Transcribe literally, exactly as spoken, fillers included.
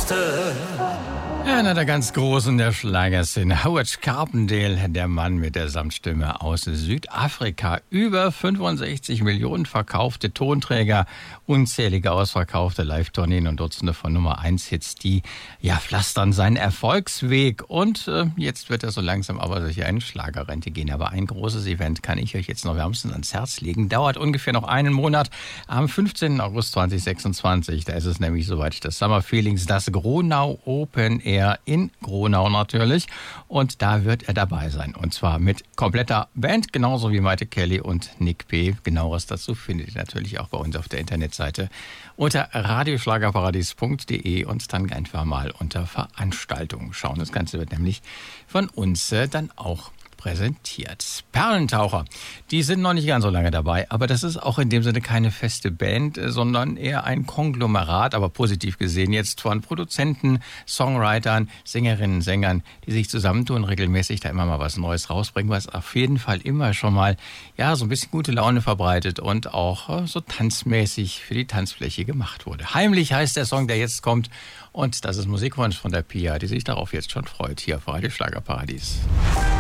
Orchester. Einer der ganz Großen der Schlagerszene, Howard Carpendale, der Mann mit der Samtstimme aus Südafrika. Über fünfundsechzig Millionen verkaufte Tonträger, unzählige ausverkaufte Live-Tourneen und Dutzende von Nummer eins Hits, die ja pflastern seinen Erfolgsweg. Und äh, jetzt wird er so langsam aber sicher in Schlagerrente gehen. Aber ein großes Event kann ich euch jetzt noch wärmstens ans Herz legen. Dauert ungefähr noch einen Monat. Am fünfzehnten August zweitausendsechsundzwanzig, da ist es nämlich soweit, das Summer Feelings, das Gronau Open Air in Gronau natürlich. Und da wird er dabei sein. Und zwar mit kompletter Band, genauso wie Maite Kelly und Nick P. Genaueres dazu findet ihr natürlich auch bei uns auf der Internetseite unter radioschlagerparadies punkt de und dann einfach mal unter Veranstaltungen schauen. Das Ganze wird nämlich von uns äh, dann auch präsentiert. Perlentaucher, die sind noch nicht ganz so lange dabei, aber das ist auch in dem Sinne keine feste Band, sondern eher ein Konglomerat, aber positiv gesehen jetzt von Produzenten, Songwritern, Sängerinnen, Sängern, die sich zusammentun, regelmäßig da immer mal was Neues rausbringen, was auf jeden Fall immer schon mal ja so ein bisschen gute Laune verbreitet und auch so tanzmäßig für die Tanzfläche gemacht wurde. Heimlich heißt der Song, der jetzt kommt, und das ist Musikwunsch von der Pia, die sich darauf jetzt schon freut, hier auf Radio Schlagerparadies.